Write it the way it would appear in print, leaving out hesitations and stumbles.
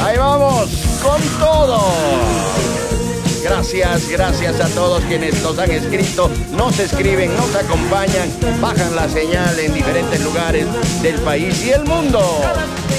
Ahí vamos, con todo. Gracias a todos quienes nos han escrito, nos escriben, nos acompañan, bajan la señal en diferentes lugares del país y el mundo.